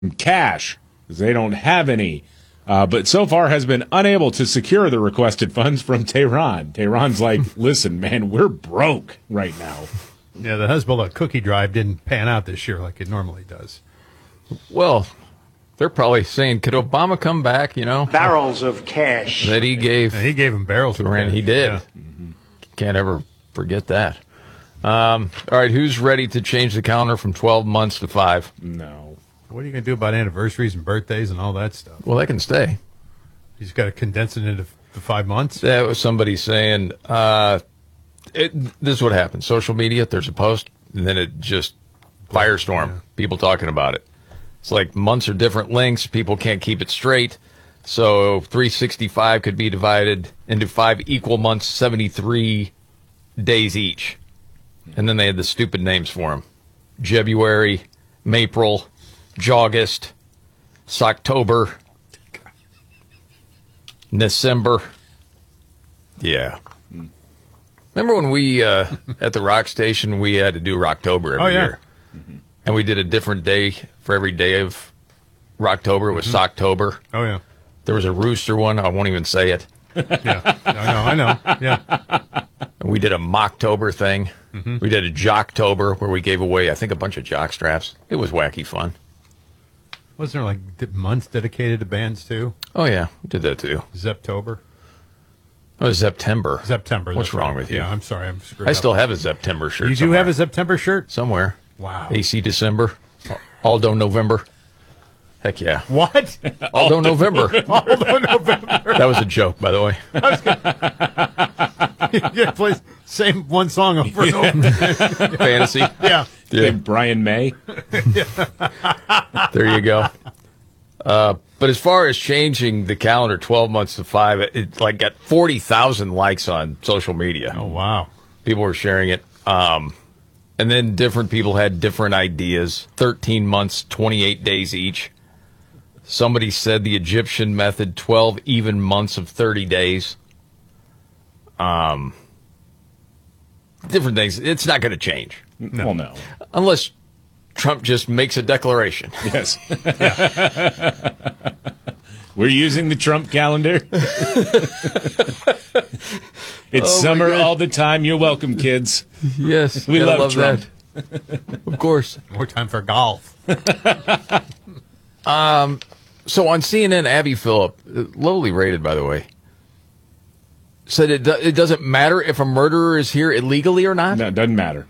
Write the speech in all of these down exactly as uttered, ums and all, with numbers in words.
cash because they don't have any. Uh, but so far has been unable to secure the requested funds from Tehran. Tehran's like, listen, man, we're broke right now. Yeah, the Hezbollah cookie drive didn't pan out this year like it normally does. Well, they're probably saying, could Obama come back, you know? Barrels of cash. That he gave. And he gave him barrels of Iran. cash. He did. Yeah. Mm-hmm. Can't ever forget that. Um, all right, who's ready to change the calendar from twelve months to five? No. What are you going to do about anniversaries and birthdays and all that stuff? Well, they can stay. He's got to condense it into the five months? That was somebody saying, uh, it, this is what happens. Social media, there's a post, and then it just firestorm. Yeah. People talking about it. It's like months are different lengths. People can't keep it straight. So three sixty-five could be divided into five equal months, seventy-three days each. And then they had the stupid names for them. Jebuary, Mapril, Jawgust, Socktober, December. Yeah. Remember when we, uh, at the rock station, we had to do Rocktober every oh, yeah. year? Mm-hmm. And we did a different day for every day of Rocktober. It was mm-hmm. Socktober. Oh, yeah. There was a rooster one. I won't even say it. Yeah. I know. I know. Yeah. And we did a Mocktober thing. Mm-hmm. We did a Jocktober where we gave away, I think, a bunch of jock straps. It was wacky fun. Wasn't there like months dedicated to bands too? Oh yeah, we did that too. Zeptober. Oh, September. September. What's wrong with you? Yeah, I'm sorry, I'm screwed I up. still have a September shirt. You somewhere. do have a September shirt somewhere. Wow. A C December. Aldo November. Heck yeah. What? Aldo November. Aldo November. That was a joke, by the way. Yeah, play same one song over and over. Fantasy. Yeah. Yeah. Hey, Brian May. There you go. Uh, but as far as changing the calendar twelve months to five, it, it like got forty thousand likes on social media. Oh, wow. People were sharing it. Um, and then different people had different ideas. thirteen months, twenty-eight days each. Somebody said the Egyptian method, twelve even months of thirty days. Um, different things. It's not going to change. No. Well, no. Unless Trump just makes a declaration. Yes. We're using the Trump calendar. It's oh summer all the time. You're welcome, kids. Yes. We love, love Trump. That. Of course. More time for golf. um, so on C N N, Abby Phillip, lowly rated, by the way, said it, do- it doesn't matter if a murderer is here illegally or not. No, it doesn't matter.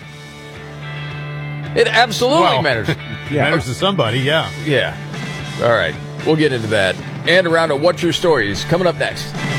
It absolutely well, matters. Yeah. Matters to somebody, yeah. Yeah. All right. We'll get into that. And around to What's Your Stories coming up next.